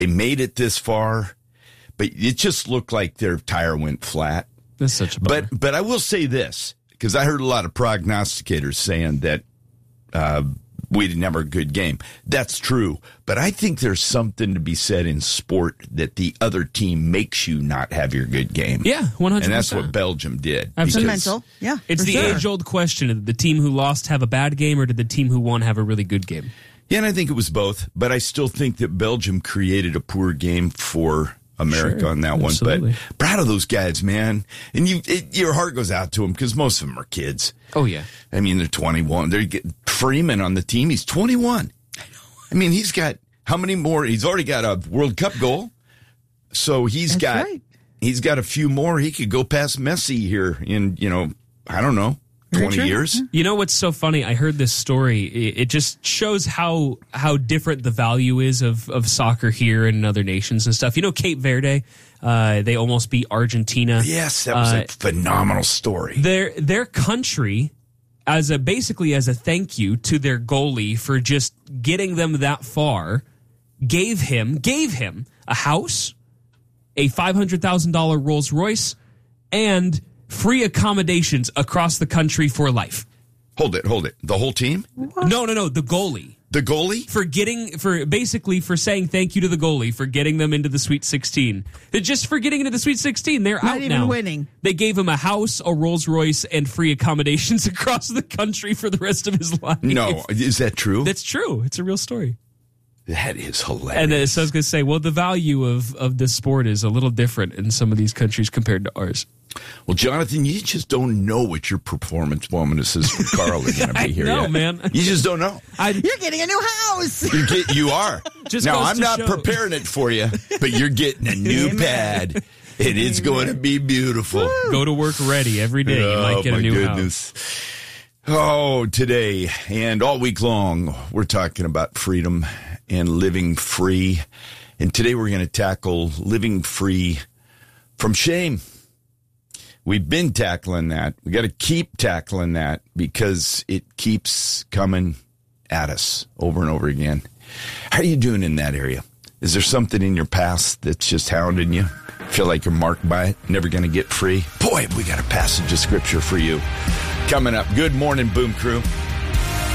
They made it this far, but it just looked like their tire went flat. That's such a bummer. But I will say this, because I heard a lot of prognosticators saying that we didn't have a good game. That's true. But I think there's something to be said in sport that the other team makes you not have your good game. Yeah, 100%. And that's what Belgium did. It's mental. Yeah, it's the age-old question. Did the team who lost have a bad game, or did the team who won have a really good game? Yeah, and I think it was both. But I still think that Belgium created a poor game for America on that absolutely. one. But proud of those guys, man. And your heart goes out to them because most of them are kids. Oh, yeah. I mean, they're 21. They're Freeman on the team. He's 21. I mean, he's got how many more? He's already got a World Cup goal. So he's got a few more. He could go past Messi here in, I don't know, 20 years. You know what's so funny? I heard this story. It just shows how different the value is of soccer here and in other nations and stuff. Cape Verde, they almost beat Argentina. Yes, that was a phenomenal story. Their country, basically as a thank you to their goalie for just getting them that far, gave him a house, a $500,000 Rolls Royce, and free accommodations across the country for life. Hold it. The whole team? What? No, the goalie. The goalie? For saying thank you to the goalie for getting them into the Sweet 16. Just for getting into the Sweet 16, they're out now. Not even winning. They gave him a house, a Rolls Royce, and free accommodations across the country for the rest of his life. No, is that true? That's true. It's a real story. That is hilarious. And so I was going to say, well, the value of this sport is a little different in some of these countries compared to ours. Well, Jonathan, you just don't know what your performance bonuses for Carl are going to be here No, yet. man. You just don't know. You're getting a new house. You are. Now, I'm not preparing it for you, but you're getting a new pad, and it's going to be beautiful. Woo. Go to work ready every day. You might get a new house. Oh, today and all week long, we're talking about freedom and living free. And today we're going to tackle living free from shame. We've been tackling that. We got to keep tackling that because it keeps coming at us over and over again. How are you doing in that area? Is there something in your past that's just hounding you? Feel like you're marked by it, never going to get free? Boy, we got a passage of scripture for you. Coming up, good morning, Boom Crew.